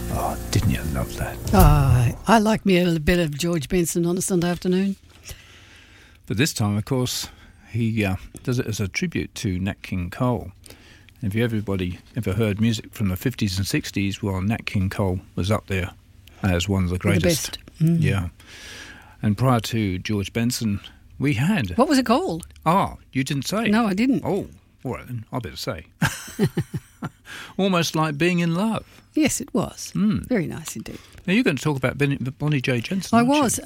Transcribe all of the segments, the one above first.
Oh, didn't you love that? I like me a bit of George Benson on a Sunday afternoon. But this time, of course, he does it as a tribute to Nat King Cole. If everybody ever heard music from the 50s and 60s, well, Nat King Cole was up there as one of the greatest. The best. Yeah. And prior to George Benson, we had... What was it called? Oh, you didn't say? No, I didn't. Oh, all right then, I better say. Almost Like Being in Love. Yes, it was. Very nice indeed. Now, you're going to talk about Bonnie J. Jensen, I was.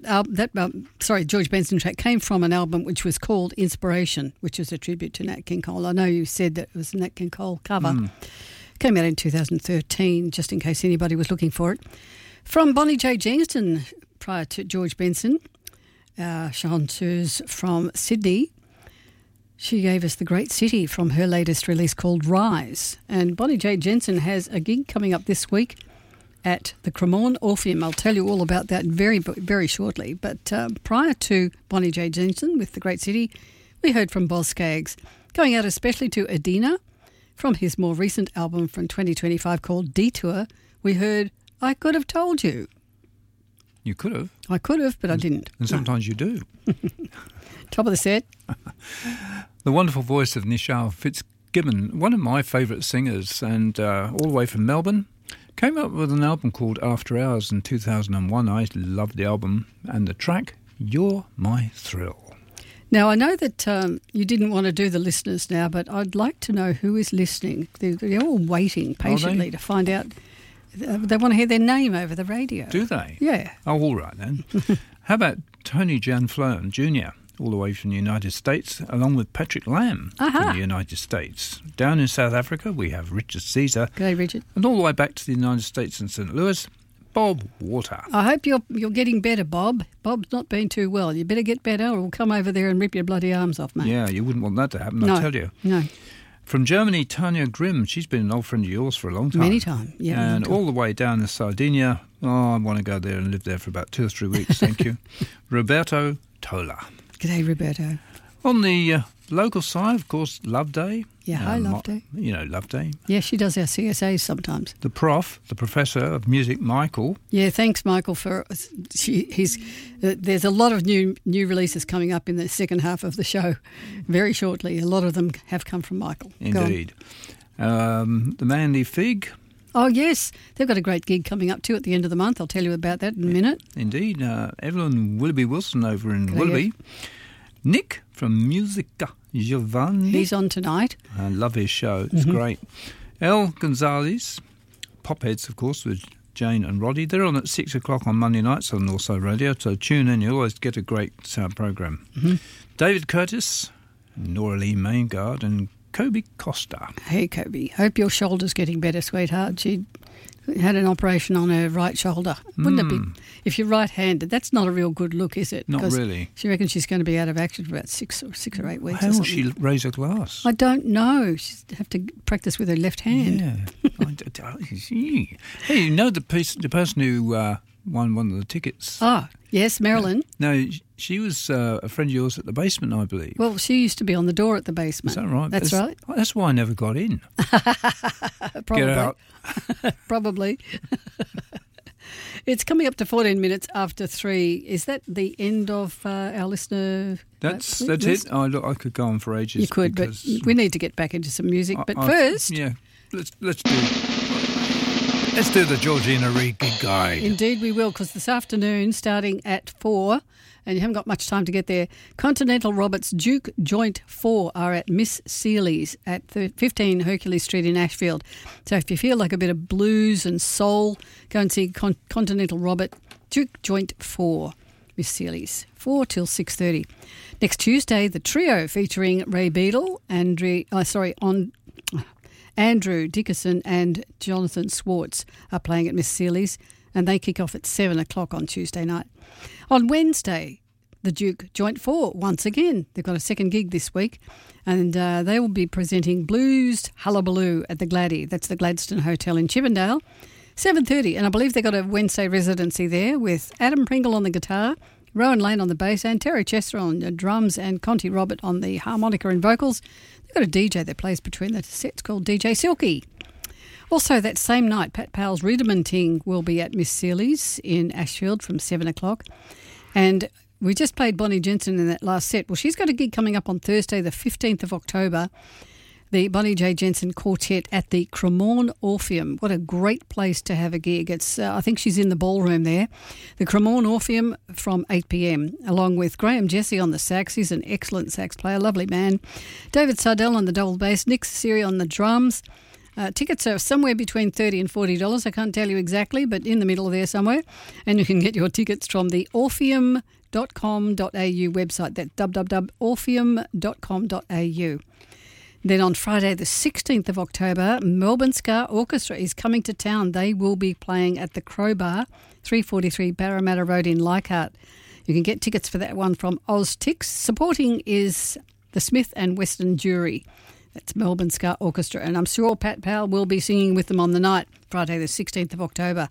George Benson track came from an album which was called Inspiration, which is a tribute to Nat King Cole. I know you said that it was a Nat King Cole cover. Came out in 2013, just in case anybody was looking for it. From Bonnie J. Jensen, prior to George Benson, chanteuse from Sydney. She gave us The Great City from her latest release called Rise. And Bonnie J. Jensen has a gig coming up this week at the Cremorne Orpheum. I'll tell you all about that very, very shortly. But prior to Bonnie J. Jensen with The Great City, we heard from Boz Scaggs, going out especially to Adina from his more recent album from 2025 called Detour. We heard I Could Have Told You. You could have. I could have, but I didn't. And sometimes you do. Top of the set. The wonderful voice of Nichelle Fitzgibbon, one of my favourite singers, and all the way from Melbourne, came up with an album called After Hours in 2001. I loved the album and the track, You're My Thrill. Now, I know that you didn't want to do the listeners now, but I'd like to know who is listening. They're all waiting patiently to find out. They want to hear their name over the radio. Do they? Yeah. Oh, all right then. How about Tony Janflern Jr., all the way from the United States, along with Patrick Lamb from the United States. Down in South Africa, we have Richard Caesar. G'day, Richard. And all the way back to the United States in St. Louis, Bob Water. I hope you're getting better, Bob. Bob's not been too well. You better get better or we'll come over there and rip your bloody arms off, mate. Yeah, you wouldn't want that to happen, I tell you. No. From Germany, Tanya Grimm. She's been an old friend of yours for a long time. Many times, yeah. And all the way down to Sardinia. Oh, I want to go there and live there for about 2 or 3 weeks, thank you. Roberto Tola. G'day, Roberto. On the local side, of course, Loveday. Yeah, hi, Loveday. You know Loveday. Yeah, she does our CSAs sometimes. The professor of music, Michael. Yeah, thanks, Michael, for there's a lot of new releases coming up in the second half of the show very shortly. A lot of them have come from Michael. Indeed. The Manly Fig. Oh, yes. They've got a great gig coming up too at the end of the month. I'll tell you about that in a minute. Indeed. Evelyn Willoughby Wilson over in Willoughby. Nick from Musica Giovanni. He's on tonight. I love his show. It's great. El Gonzalez. Popheads, of course, with Jane and Roddy. They're on at 6 o'clock on Monday nights on Northside Radio, so tune in. You'll always get a great sound program. David Curtis, Nora Lee Maingard, and Kobe Costa. Hey, Kobe. Hope your shoulder's getting better, sweetheart. She had an operation on her right shoulder. Wouldn't it be? If you're right-handed, that's not a real good look, is it? Not really. She reckons she's going to be out of action for about 6 or 8 weeks. How will she raise a glass? I don't know. She'll have to practice with her left hand. Yeah. Hey, you know the person who won one of the tickets? Oh, yes, Marilyn. No, she was a friend of yours at the Basement, I believe. Well, she used to be on the door at the Basement. Is that right? That's right. That's why I never got in. Probably. Get out. Probably. It's coming up to 14 minutes after 3. Is that the end of our listener? That's list? it. I could go on for ages. You could, but we need to get back into some music. But first, yeah, let's do the Georgina Reid Gig Guide. Indeed, we will, because this afternoon, starting at 4. And you haven't got much time to get there. Continental Roberts Duke Joint 4 are at Miss Seeley's at 15 Hercules Street in Ashfield. So if you feel like a bit of blues and soul, go and see Continental Robert Duke Joint 4, Miss Seeley's, 4 till 6:30. Next Tuesday, the trio featuring Ray Beadle, Andrew Dickerson and Jonathan Swartz are playing at Miss Seeley's, and they kick off at 7 o'clock on Tuesday night. On Wednesday, the Duke Joint 4, once again. They've got a second gig this week, and they will be presenting Blues Hullabaloo at the Gladdy. That's the Gladstone Hotel in Chippendale, 7:30. And I believe they've got a Wednesday residency there with Adam Pringle on the guitar, Rowan Lane on the bass, and Terry Chester on the drums, and Conti Robert on the harmonica and vocals. They've got a DJ that plays between the sets called DJ Silky. Also, that same night, Pat Powell's Rudimenting will be at Miss Seeley's in Ashfield from 7 o'clock. And we just played Bonnie Jensen in that last set. Well, she's got a gig coming up on Thursday, the 15th of October, the Bonnie J. Jensen Quartet at the Cremorne Orpheum. What a great place to have a gig. It's I think she's in the ballroom there. The Cremorne Orpheum from 8 p.m, along with Graham Jesse on the sax. He's an excellent sax player, lovely man. David Sardell on the double bass, Nick Siri on the drums. Tickets are somewhere between $30 and $40. I can't tell you exactly, but in the middle there somewhere. And you can get your tickets from the orpheum.com.au website. That's www.orpheum.com.au. Then on Friday the 16th of October, Melbourne Ska Orchestra is coming to town. They will be playing at the Crowbar, 343 Parramatta Road in Leichhardt. You can get tickets for that one from Oztix. Supporting is the Smith and Western Jury. That's Melbourne Ska Orchestra, and I'm sure Pat Powell will be singing with them on the night, Friday the 16th of October.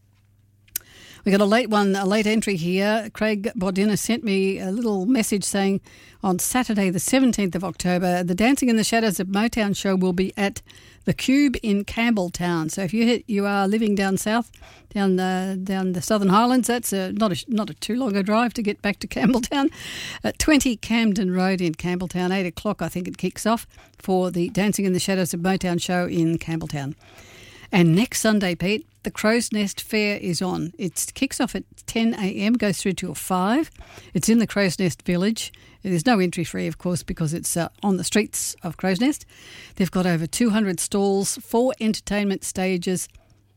We got a late entry here. Craig Bodina sent me a little message saying on Saturday the 17th of October, the Dancing in the Shadows of Motown show will be at the Cube in Campbelltown. So if you are living down south, down the Southern Highlands, that's not a too long a drive to get back to Campbelltown. 20 Camden Road in Campbelltown, 8 o'clock I think it kicks off for the Dancing in the Shadows of Motown show in Campbelltown. And next Sunday, Pete, the Crow's Nest Fair is on. It kicks off at 10 a.m, goes through till 5. It's in the Crow's Nest Village. There's no entry fee, of course, because it's on the streets of Crow's Nest. They've got over 200 stalls, 4 entertainment stages,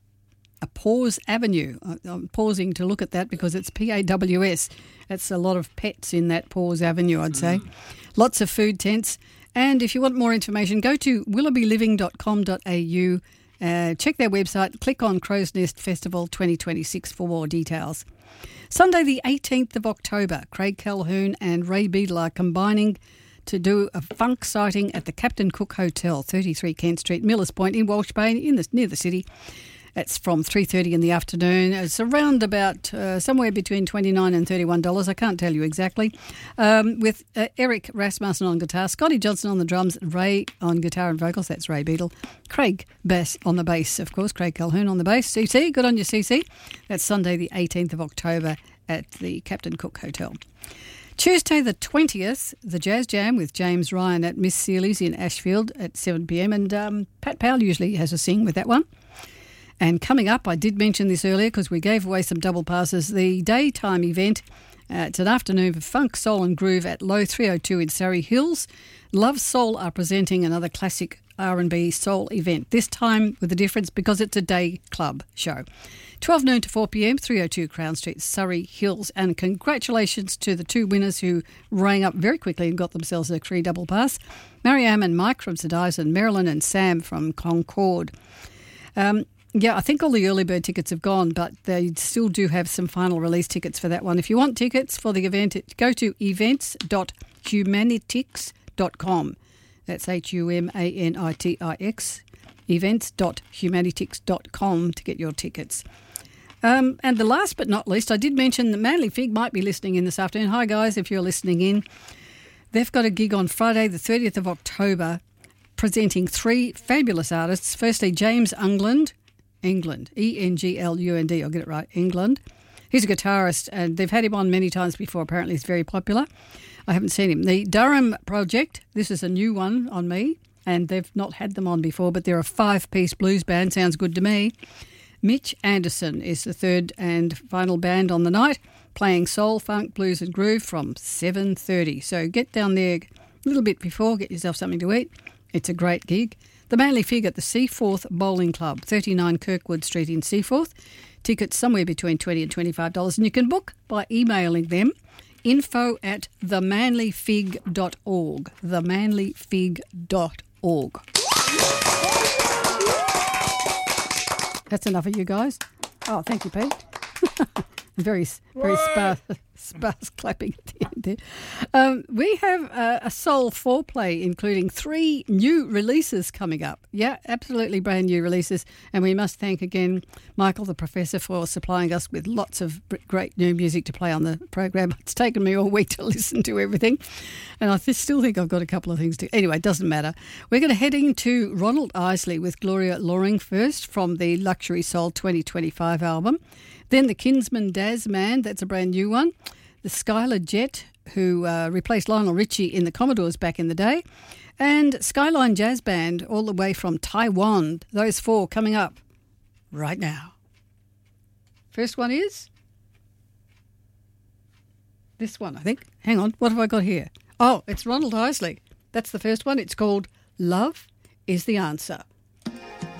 a Paws Avenue. I'm pausing to look at that because it's PAWS. That's a lot of pets in that Paws Avenue, I'd say. Lots of food tents. And if you want more information, go to willoughbyliving.com.au. Check their website, click on Crow's Nest Festival 2026 for more details. Sunday the 18th of October, Craig Calhoun and Ray Beadle are combining to do a funk sighting at the Captain Cook Hotel, 33 Kent Street, Millers Point in Walsh Bay, near the city. That's from 3:30 in the afternoon. It's around about somewhere between $29 and $31. I can't tell you exactly. With Eric Rasmussen on guitar, Scotty Johnson on the drums, Ray on guitar and vocals. That's Ray Beadle. Craig bass on the bass, of course. Craig Calhoun on the bass. CC, good on you, CC. That's Sunday the 18th of October at the Captain Cook Hotel. Tuesday the 20th, the Jazz Jam with James Ryan at Miss Seeley's in Ashfield at 7 p.m. And Pat Powell usually has a sing with that one. And coming up, I did mention this earlier because we gave away some double passes, the daytime event. It's an afternoon for funk, soul and groove at Low 302 in Surrey Hills. Love Soul are presenting another classic R&B soul event, this time with a difference because it's a day club show. 12 noon to 4 p.m, 302 Crown Street, Surrey Hills. And congratulations to the 2 winners who rang up very quickly and got themselves a free double pass. Mariam and Mike from St Ives, Marilyn and Sam from Concord. Yeah, I think all the early bird tickets have gone, but they still do have some final release tickets for that one. If you want tickets for the event, go to events.humanitix.com. That's HUMANITIX, events.humanitix.com to get your tickets. And the last but not least, I did mention that Manly Fig might be listening in this afternoon. Hi, guys, if you're listening in. They've got a gig on Friday, the 30th of October, presenting 3 fabulous artists. Firstly, James England, E-N-G-L-U-N-D, I'll get it right, England. He's a guitarist, and they've had him on many times before. Apparently he's very popular. I haven't seen him. The Durham Project, this is a new one on me, and they've not had them on before, but they're a 5-piece blues band. Sounds good to me. Mitch Anderson is the third and final band on the night, playing soul, funk, blues and groove from 7:30. So get down there a little bit before, get yourself something to eat. It's a great gig. The Manly Fig at the Seaforth Bowling Club, 39 Kirkwood Street in Seaforth. Tickets somewhere between $20 and $25. And you can book by emailing them, info@themanlyfig.org. Themanlyfig.org. That's enough of you guys. Oh, thank you, Pete. very sparse. Sparse clapping at the end there. We have a soul foreplay, including 3 new releases coming up. Yeah, absolutely brand new releases. And we must thank again Michael, the professor, for supplying us with lots of great new music to play on the program. It's taken me all week to listen to everything. And I still think I've got a couple of things to... Anyway, it doesn't matter. We're going to head into Ronald Isley with Gloria Loring first from the Luxury Soul 2025 album. Then the Kinsman Daz Man, that's a brand new one. The Skylar Jet, who replaced Lionel Richie in the Commodores back in the day. And Skyline Jazz Band, all the way from Taiwan. Those 4 coming up right now. First one is this one, I think. Hang on, what have I got here? Oh, it's Ronald Isley. That's the first one. It's called Love is the Answer.